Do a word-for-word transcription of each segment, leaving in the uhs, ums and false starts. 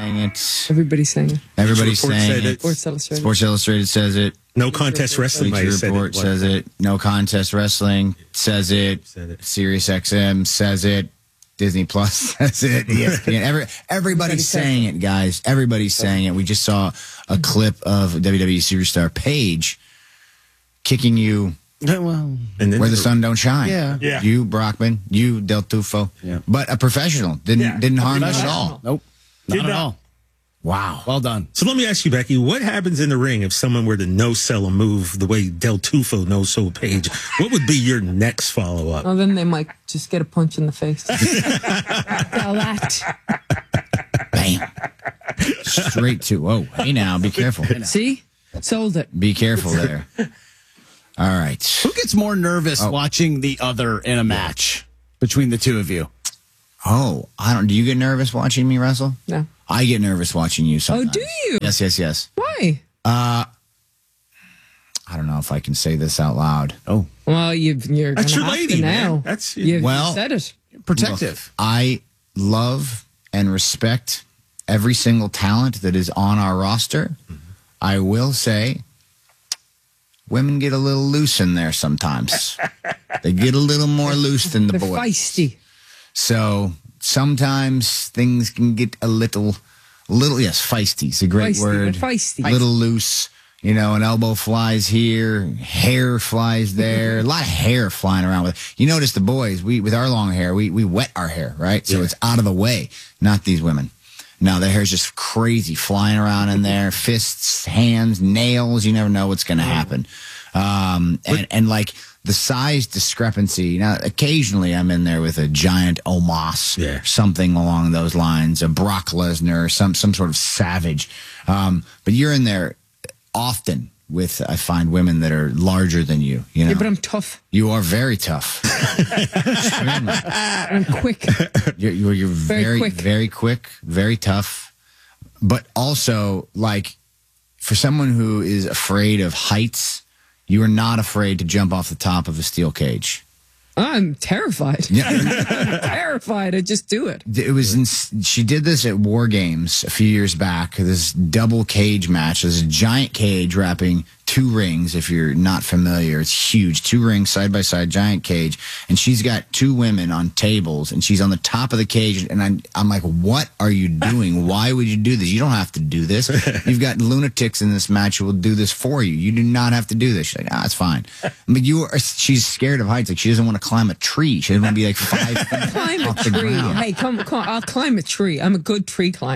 saying it. Everybody's saying it. Everybody's saying it. Sports Illustrated. Sports Illustrated says it. No Contest Wrestling Bleacher Report says it. No Contest Wrestling says it. Sirius X M says it. Disney Plus says it. E S P N. Every, everybody's saying it, guys. Everybody's saying it. We just saw a clip of W W E superstar Paige kicking you well, and where the sun don't shine. Yeah. yeah. You, Brockman. You, Del Tufo. Yeah. But a professional. Didn't, Yeah. didn't harm you at all. Nope. Not Did at not. all. Wow. Well done. So let me ask you, Becky, what happens in the ring if someone were to no-sell a move the way Del Tufo no-sold Paige? What would be your next follow-up? Well, then they might just get a punch in the face. Tell that. Bam. Straight to, oh, hey now, be careful. See? Sold it. Be careful there. All right. Who gets more nervous Oh. watching the other in a match between the two of you? Oh, I don't, do you get nervous watching me wrestle? No. I get nervous watching you sometimes. Oh, do you? Yes, yes, yes. Why? Uh, I don't know if I can say this out loud. Oh, Well, you've, you're That's gonna your have lady, to man. now. That's- you've Well- said it. protective. Look, I love and respect every single talent that is on our roster. Mm-hmm. I will say women get a little loose in there sometimes. They get a little more loose than the They're boys. feisty. So sometimes things can get a little, little, yes, feisty is a great Feisty, word. they're feisty. A little loose. You know, an elbow flies here, hair flies there, a lot of hair flying around. With you notice the boys, we with our long hair, we we wet our hair, right? So Yeah. it's out of the way. Not these women. No, their hair's just crazy, flying around in there, fists, hands, nails. You never know what's going to happen. Um, and and like the size discrepancy. Now, occasionally I'm in there with a giant Omos, Yeah. something along those lines, a Brock Lesnar, some some sort of savage. Um, but you're in there often with, I find, women that are larger than you. You know, Yeah, but I'm tough. you are very tough. Extremely. I'm quick. You're, you're, you're Very very, quick. very quick, very tough. But also, like, for someone who is afraid of heights, you are not afraid to jump off the top of a steel cage. I'm terrified. Yeah. I'm terrified. I just do it. It was in, she did this at War Games a few years back. This double cage match. There's a giant cage wrapping two rings. If you're not familiar, it's huge. Two rings side by side, giant cage. And she's got two women on tables, and she's on the top of the cage. And I'm, I'm like, what are you doing? Why would you do this? You don't have to do this. You've got lunatics in this match who will do this for you. You do not have to do this. She's like, ah, it's fine. But you are. She's scared of heights. Like she doesn't want to climb a tree. She doesn't want to be like five feet Climb a off the tree. ground. Hey, come, come. I'll climb a tree. I'm a good tree climber.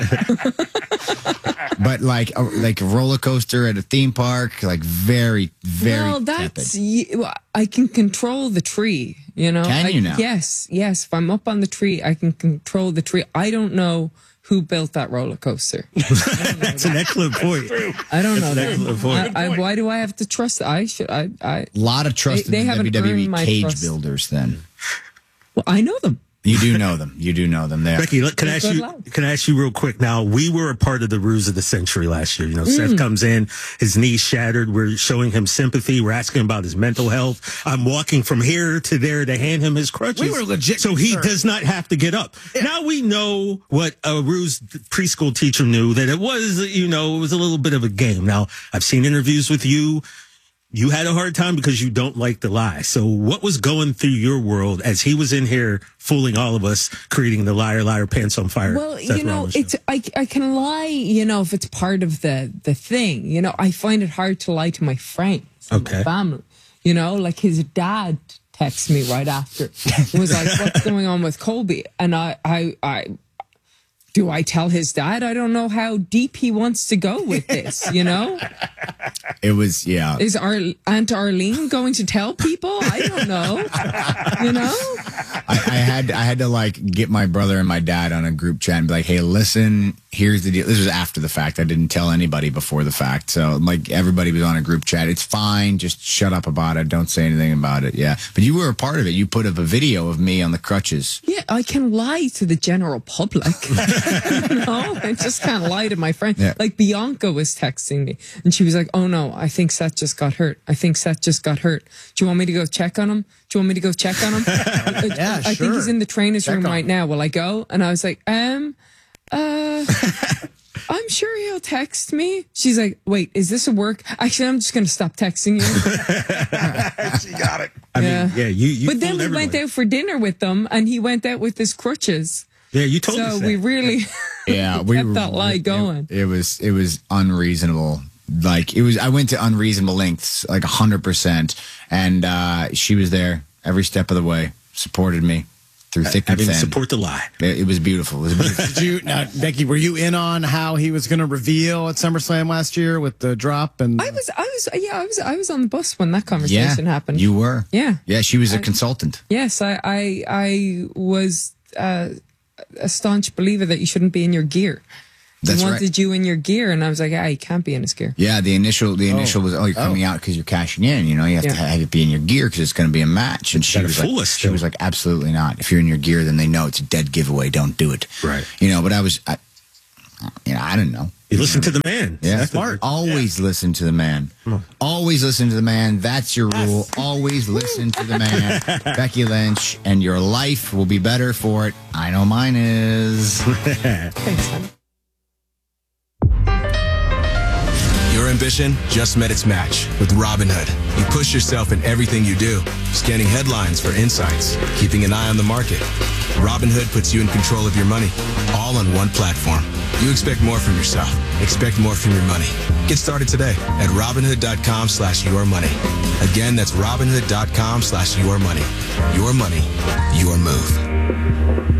But like a, like a roller coaster at a theme park, like very, very well, that's tepid. y- well, I can control the tree. You know, Can I- you now? Yes, yes. If I'm up on the tree, I can control the tree. I don't know who built that roller coaster. That's an excellent point. I don't know. an that. excellent point. I, I, why do I have to trust? I should. I. I. A lot of trust They- they in the haven't W W E earned my cage trust. builders. Then Well, I know them. you do know them. You do know them. There. Becky, look, can I They're ask good you? lads. Can I ask you real quick? Now, we were a part of the ruse of the century last year. You know, Seth comes in, his knee shattered. We're showing him sympathy. We're asking about his mental health. I'm walking from here to there to hand him his crutches. We were legit so he concerned. does not have to get up. Now we know what a ruse preschool teacher knew, that it was, you know, it was a little bit of a game. Now, I've seen interviews with you. You had a hard time because you don't like to lie. So what was going through your world as he was in here fooling all of us, creating the liar, liar, pants on fire? Well, Seth you know, Rollins show? it's I, I can lie, you know, if it's part of the the thing. You know, I find it hard to lie to my friends, and Okay. my family. You know, like his dad texted me right after. It was like, "What's going on with Colby?" And I, I, I. Do I tell his dad? I don't know how deep he wants to go with this, you know? It was yeah. Is our Aunt Arlene going to tell people? I don't know. You know? I, I had I had to like get my brother and my dad on a group chat and be like, hey, listen, here's the deal. This was after the fact. I didn't tell anybody before the fact. So like everybody was on a group chat. It's fine. Just shut up about it. Don't say anything about it. Yeah. But you were a part of it. You put up a video of me on the crutches. Yeah, I can lie to the general public. You know? I just can't lie to my friend. Yeah. Like Bianca was texting me and she was like, oh no, I think Seth just got hurt. I think Seth just got hurt. Do you want me to go check on him? Do you want me to go check on him? Yeah, I sure. think he's in the trainer's Check room on right him. now. Will I go? And I was like, um, Uh, I'm sure he'll text me. She's like, wait, is this a work? Actually, I'm just going to stop texting you. She got it. I Yeah. mean, yeah, you. you But then fooled we everybody. went out for dinner with them, and he went out with his crutches. Yeah, you told us So that. we really Yeah, we kept were- that lie it- going. It, it was it was unreasonable. Like it was, I went to unreasonable lengths, like a hundred percent, and uh, she was there every step of the way, supported me through thick I and didn't thin. support the lie. It, it was beautiful. It was beautiful. Did you, now, Becky, were you in on how he was going to reveal at SummerSlam last year with the drop? And I was, I was, yeah, I was, I was on the bus when that yeah, conversation happened. you were. Yeah. yeah. She was a consultant. Yes, I, I, I was uh, a staunch believer that you shouldn't be in your gear. That's he right. wanted you in your gear, and I was like, ah, he can't be in his gear. Yeah, the initial the initial Oh. was, oh, you're coming out because you're cashing in. You know, you have Yeah. to have it be in your gear because it's going to be a match. And she Gotta was fool like, us she still. was like, absolutely not. If you're in your gear, then they know it's a dead giveaway. Don't do it. Right. You know, but I was, I, you know, I didn't know. You listen to the man. Yeah, That's smart. Always listen to the man. Always listen to the man. That's your rule. Always listen to the man. Becky Lynch, and your life will be better for it. I know mine is. Thanks, honey. Your ambition just met its match with Robinhood. You push yourself in everything you do, scanning headlines for insights, keeping an eye on the market. Robinhood puts you in control of your money, all on one platform. You expect more from yourself. Expect more from your money. Get started today at Robinhood.com slash your money. Again, that's Robinhood.com slash your money. Your money, your move.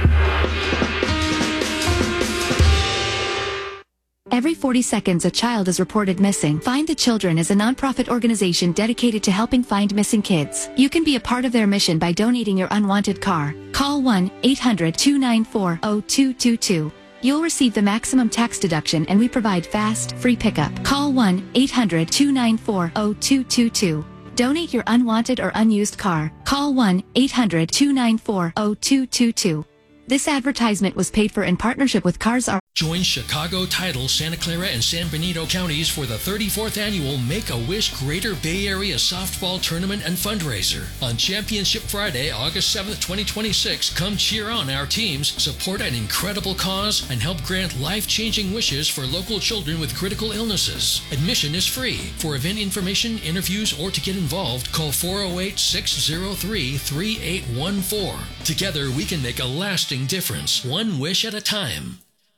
Every forty seconds, a child is reported missing. Find the Children is a nonprofit organization dedicated to helping find missing kids. You can be a part of their mission by donating your unwanted car. Call one eight hundred two nine four zero two two two. You'll receive the maximum tax deduction, and we provide fast, free pickup. Call one eight hundred two nine four zero two two two. Donate your unwanted or unused car. Call one eight hundred two nine four zero two two two. This advertisement was paid for in partnership with Cars Are. Join Chicago Title, Santa Clara, and San Benito counties for the thirty-fourth annual Make-A-Wish Greater Bay Area Softball Tournament and Fundraiser. On Championship Friday, August seventh, twenty twenty-six, come cheer on our teams, support an incredible cause, and help grant life-changing wishes for local children with critical illnesses. Admission is free. For event information, interviews, or to get involved, call four oh eight, six oh three, three eight one four. Together, we can make a lasting difference, one wish at a time.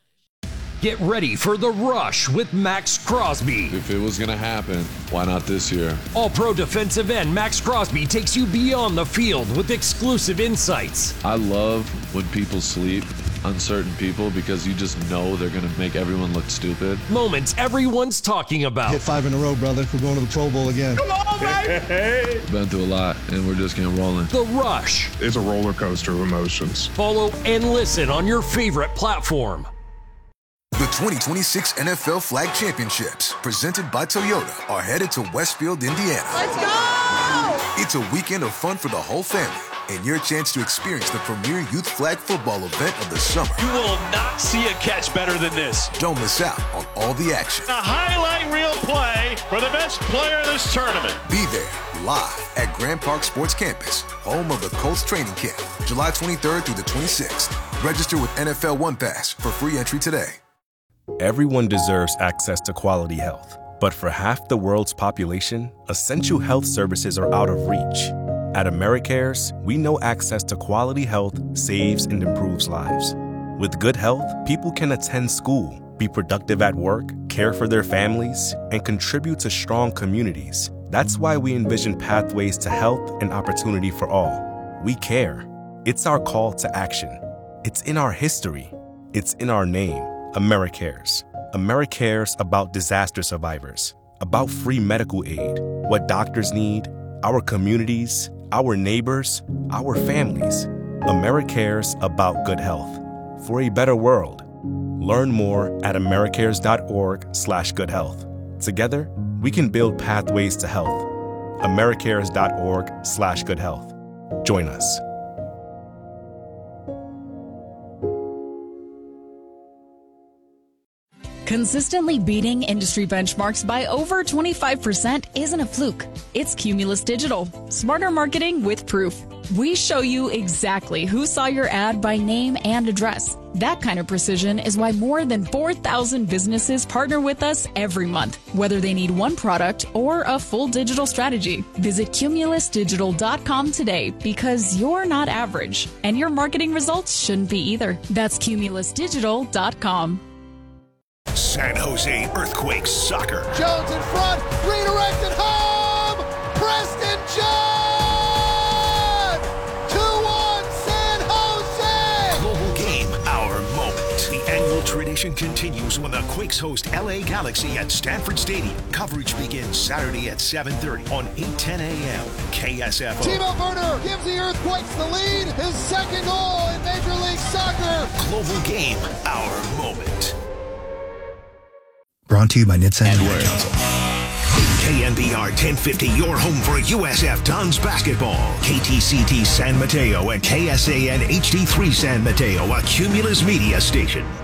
Get ready for The Rush with Max Crosby. If it was going to happen, why not this year? All-pro defensive end Max Crosby takes you beyond the field with exclusive insights. I love when people sleep, uncertain people, because you just know they're going to make everyone look stupid. Moments everyone's talking about. Hit five in a row, brother. We're going to the Pro Bowl again. Come on, baby! Been through a lot, and we're just getting rolling. The Rush. It's a roller coaster of emotions. Follow and listen on your favorite platform. The twenty twenty-six N F L Flag Championships, presented by Toyota, are headed to Westfield, Indiana. Let's go! It's a weekend of fun for the whole family, and your chance to experience the premier youth flag football event of the summer. You will not see a catch better than this. Don't miss out on all the action. A highlight reel play for the best player in this tournament. Be there, live at Grand Park Sports Campus, home of the Colts training camp, July twenty-third through the twenty-sixth. Register with N F L One Pass for free entry today. Everyone deserves access to quality health, but for half the world's population, essential health services are out of reach. At AmeriCares, we know access to quality health saves and improves lives. With good health, people can attend school, be productive at work, care for their families, and contribute to strong communities. That's why we envision pathways to health and opportunity for all. We care. It's our call to action. It's in our history. It's in our name. AmeriCares. AmeriCares about disaster survivors, about free medical aid, what doctors need, our communities, our neighbors, our families. AmeriCares about good health. For a better world. Learn more at americares.org slash good health. Together, we can build pathways to health. americares.org slash good health. Join us. Consistently beating industry benchmarks by over twenty-five percent isn't a fluke. It's Cumulus Digital. Smarter marketing with proof. We show you exactly who saw your ad by name and address. That kind of precision is why more than four thousand businesses partner with us every month, whether they need one product or a full digital strategy. Visit cumulus digital dot com today because you're not average, and your marketing results shouldn't be either. That's cumulus digital dot com. San Jose Earthquakes soccer. Jones in front, redirected home! Preston John! two one San Jose! Global Game, our moment. The annual tradition continues when the Quakes host L A Galaxy at Stanford Stadium. Coverage begins Saturday at seven thirty on eight ten a.m. K S F O. Timo Werner gives the Earthquakes the lead. His second goal in Major League Soccer. Global Game, our moment. Brought to you by Nitsan Council. K N B R ten fifty, your home for U S F Dons basketball. K T C T San Mateo and K S A N H D three San Mateo, a Cumulus media station.